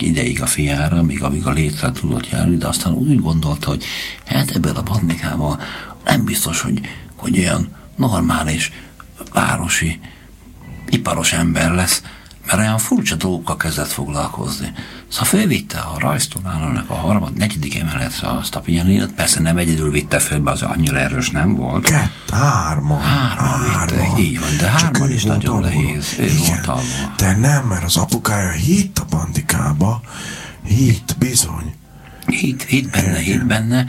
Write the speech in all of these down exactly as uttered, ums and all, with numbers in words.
ideig a fiára, míg amíg a létre tudott járni, de aztán úgy gondolta, hogy hát ebből a bandikával nem biztos, hogy, hogy olyan normális, városi, iparos ember lesz, mert olyan furcsa dolgokkal kezdett foglalkozni. Szóval fölvitte a rajztanárnak a harmad, negyedik emeletre azt a pianinót, persze nem egyedül vitte föl, mert az annyira erős nem volt. Kett, hárman. Hárman vittek, így van, de hárman is nagyon nehéz. Ő volt alva. De nem, mert az apukája hitt a bandikába, hitt, bizony. Hitt, hitt benne, hitt benne,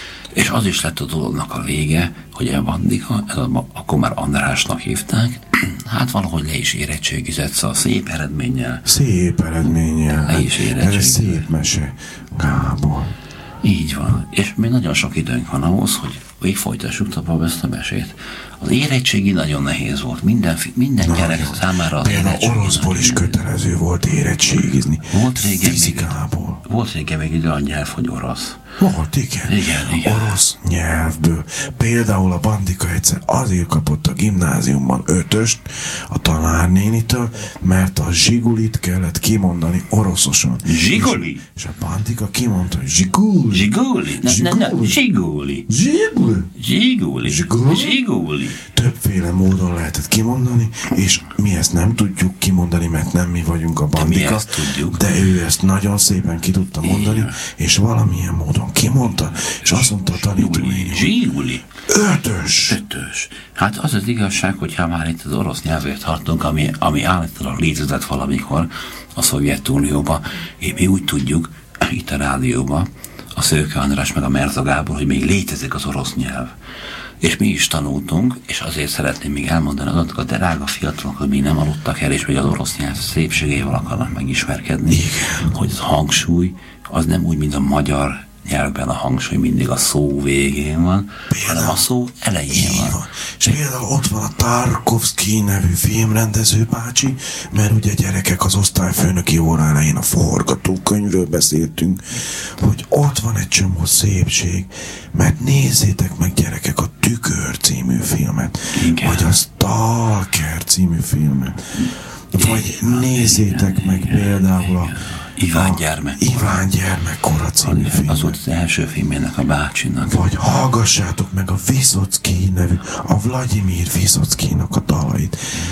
és az is lett a dolognak a vége, hogy a bandika, ez a, akkor már Andrásnak hívták, hát valahogy le is érettségizett, szóval szép eredménnyel. Szép eredménnyel. Le is érettségizett. Ez szép mese, Gábor. Így van. És még nagyon sok időnk van ahhoz, hogy még folytassuk tovább ezt a mesét. Az érettségi nagyon nehéz volt. Minden, minden gyerek nagyon. Számára az például oroszból is kötelező volt érettségizni. Volt régen fizikából. Még, volt régen még idő a nyelv, hogy orosz. Volt, igen. Igen, igen. Orosz nyelvből. Például a bandika egyszer azért kapott a gimnáziumban ötöst a tanárnénitől, mert a zsigulit kellett kimondani oroszosan. Zsiguli? És, és a bandika kimondta, hogy zsiguli. Zsiguli? Ne, ne, ne, zsiguli. Zsiguli. Zsiguli. Zsiguli. Zsiguli. Többféle módon lehetett kimondani, és mi ezt nem tudjuk kimondani, mert nem mi vagyunk a bandika. De mi ezt tudjuk. De ő ezt nagyon szépen ki tudta mondani, igen. És valamilyen módon kimondta, és azt mondta a tanítónéni, Zsiguli. Ötös. Ötös. Hát az az igazság, hogyha már itt az orosz nyelvért tartunk, ami, ami állítólag létezett valamikor a Szovjetunióban, mi úgy tudjuk, itt a rádióban, a Szőke András meg a Merza Gábor, hogy még létezik az orosz nyelv. És mi is tanultunk, és azért szeretném még elmondani azok a drága fiatalok, hogy még nem aludtak el, és még az orosz nyelv szépségével akarnak megismerkedni, igen. Hogy az hangsúly, az nem úgy, mint a magyar nyelvben a hangsúly mindig a szó végén van, például, hanem a szó elején van. van. És például ott van a Tarkovsky nevű filmrendező bácsi, mert ugye gyerekek az osztályfőnöki óra elején a forgatókönyvről beszéltünk, hogy ott van egy csomó szépség, mert nézzétek meg gyerekek a Tükör című filmet, igen. Vagy a Stalker című filmet, vagy igen, nézzétek igen, meg igen, például a Iván gyermek. Iván gyermekkora című film. Az volt az első filmjének a bácsinak. Vagy hallgassátok meg a Viszocki nevű, a Vladimir Viszockinak a dalait.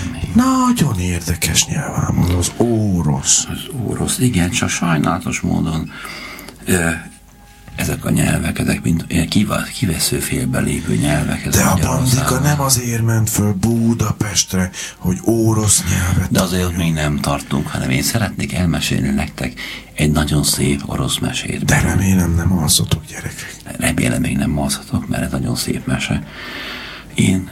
Nagyon érdekes nyelvám az, az orosz. Az orosz, igen, csak sajnálatos módon ö, ezek a nyelvek, ezek mint kivesző félbe lévő nyelvek. De a bandika nem azért ment föl Budapestre, hogy orosz nyelvet. De azért még nem tartunk, hanem én szeretnék elmesélni nektek egy nagyon szép orosz mesét. De remélem nem alszotok, gyerekek. Remélem még nem alszotok, mert ez nagyon szép mese. Én,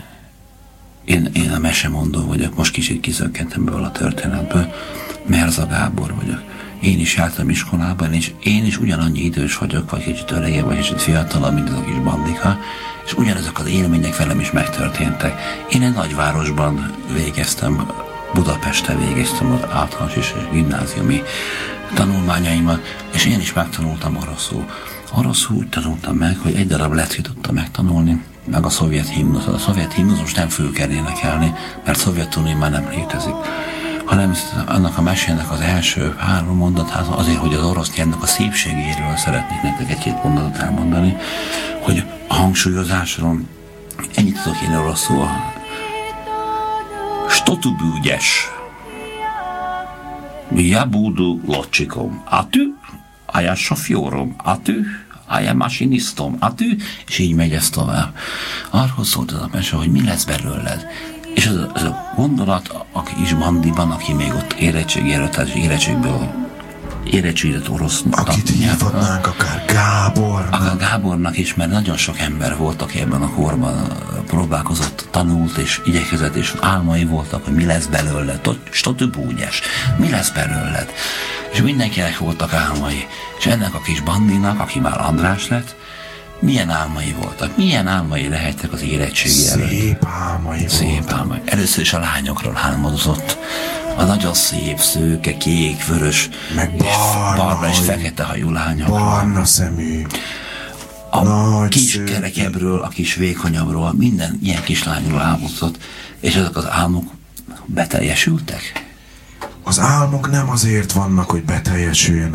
én, én a mesemondó vagyok, most kicsit kizökkentem ebből a történetből. Merza Gábor vagyok. Én is jártam iskolában, és én is ugyanannyi idős vagyok, vagy kicsit öregebb, vagy kicsit fiatalabb, mint az a kis bandika, és ugyanezek az élmények velem is megtörténtek. Én egy nagyvárosban végeztem, Budapesten végeztem az általános és gimnáziumi tanulmányaimat, és én is megtanultam oroszul. Oroszul úgy tanultam meg, hogy egy darab leckét tudtam megtanulni, meg a szovjet himnusz. A szovjet himnusz most nem föl kell énekelni, mert Szovjetunió már nem létezik, hanem annak a mesének az első három mondatát azért, hogy az orosz nyelvnek a szépségéről szeretnék nektek egy-két mondatot elmondani, hogy a hangsúlyozásról ennyit tudok én oroszul. Что ты будешь? Я буду летчиком, а ты, а я шофёром, а ты, а я машинистом, а ты, és így megy ez tovább. Arról szólt az a mese, hogy mi lesz belőled. És ez a, ez a gondolat, aki is bandiban, aki még ott érettségi előtt, tehát érettségből érettségizett orosz. Akit hívhatnánk akár Gábornak. Akár Gábornak is, mert nagyon sok ember volt, aki ebben a korban próbálkozott, tanult és igyekezett, és álmai voltak, hogy mi lesz belőled, stotubúgyes, mi lesz belőled. És mindenkinek voltak álmai. És ennek a kis bandinak, aki már András lett, milyen álmai voltak? Milyen álmai lehettek az érettségi előtt? Szép álmai Szép voltak. álmai. Először is a lányokról álmodozott. A nagyon szép, szőke, kék, vörös, meg és barna, barna és fekete hajú lányokról. Barna szemű. A Nagy kis szőke. kerekebbről, a kis vékonyabbról, minden ilyen kislányról álmodozott, és ezek az álmok beteljesültek? Az álmok nem azért vannak, hogy beteljesüljön.